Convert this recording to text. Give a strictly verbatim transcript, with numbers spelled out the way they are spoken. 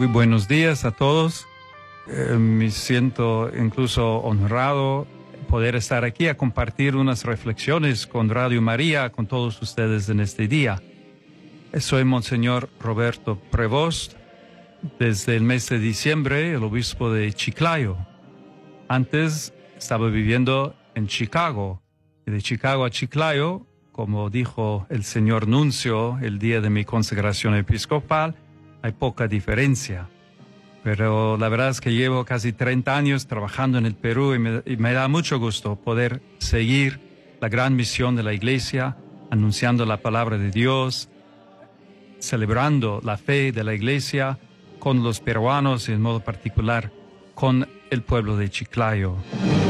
Muy buenos días a todos. Eh, me siento incluso honrado poder estar aquí a compartir unas reflexiones con Radio María, con todos ustedes en este día. Soy Monseñor Roberto Prevost, desde el mes de diciembre, el obispo de Chiclayo. Antes estaba viviendo en Chicago, y de Chicago a Chiclayo, como dijo el señor nuncio el día de mi consagración episcopal, hay poca diferencia. Pero la verdad es que llevo casi treinta años trabajando en el Perú y me, y me da mucho gusto poder seguir la gran misión de la Iglesia, anunciando la palabra de Dios, celebrando la fe de la Iglesia con los peruanos y en modo particular con el pueblo de Chiclayo.